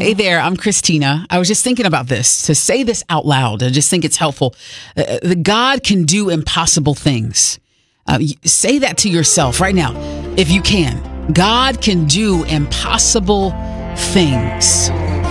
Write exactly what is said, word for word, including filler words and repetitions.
Hey there, I'm Christina. I was just thinking about this, to say this out loud. I just think it's helpful. Uh, God can do impossible things. Uh, say that to yourself right now, if you can. God can do impossible things.